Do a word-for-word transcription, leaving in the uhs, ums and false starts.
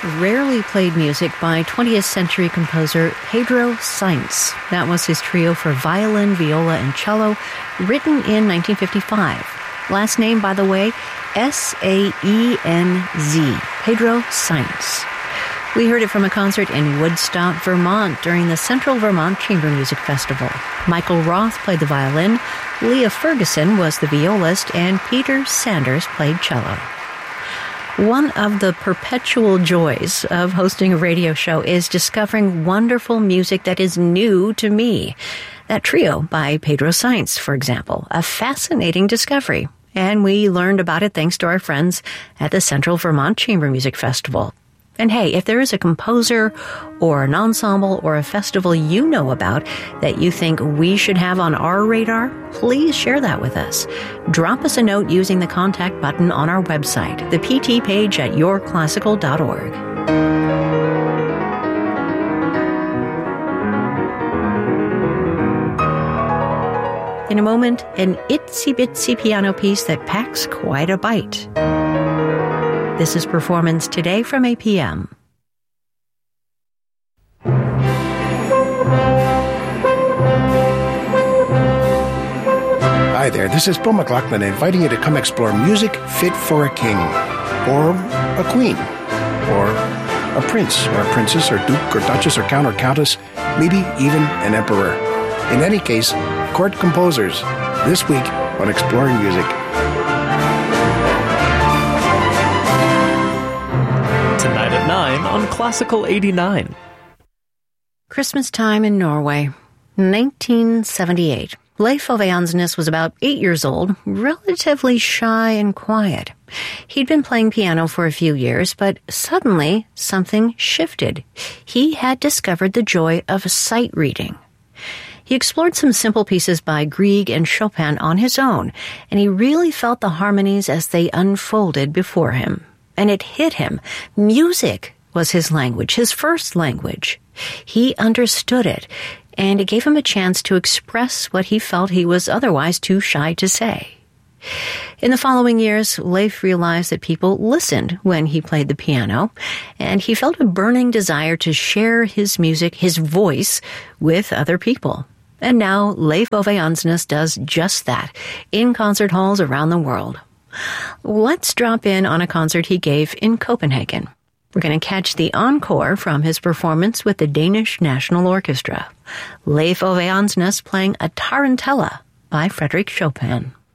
rarely played music by twentieth century composer Pedro Sainz. That was his trio for violin, viola, and cello, written in nineteen fifty-five. Last name, by the way, S A E N Z, Pedro Sainz. We heard it from a concert in Woodstock, Vermont during the Central Vermont Chamber Music Festival. Michael Roth played the violin, Leah Ferguson was the violist, and Peter Sanders played cello. One of the perpetual joys of hosting a radio show is discovering wonderful music that is new to me. That trio by Pedro Sainz, for example, a fascinating discovery. And we learned about it thanks to our friends at the Central Vermont Chamber Music Festival. And hey, if there is a composer or an ensemble or a festival you know about that you think we should have on our radar, please share that with us. Drop us a note using the contact button on our website, the P T page at your classical dot org. In a moment, an itsy-bitsy piano piece that packs quite a bite. This is Performance Today from A P M. Hi there, this is Bill McLaughlin inviting you to come explore music fit for a king, or a queen, or a prince, or a princess, or duke, or duchess, or count, or countess, maybe even an emperor. In any case, court composers, this week on Exploring Music. Tonight at nine on Classical eighty-nine. Christmas time in Norway, nineteen seventy-eight. Leif Ove Andsnes was about eight years old, relatively shy and quiet. He'd been playing piano for a few years, but suddenly something shifted. He had discovered the joy of sight reading. He explored some simple pieces by Grieg and Chopin on his own, and he really felt the harmonies as they unfolded before him. And it hit him. Music was his language, his first language. He understood it, and it gave him a chance to express what he felt he was otherwise too shy to say. In the following years, Leif realized that people listened when he played the piano, and he felt a burning desire to share his music, his voice, with other people. And now Leif Ove Andsnes does just that in concert halls around the world. Let's drop in on a concert he gave in Copenhagen. We're going to catch the encore from his performance with the Danish National Orchestra. Leif Ove Andsnes playing a Tarantella by Frédéric Chopin.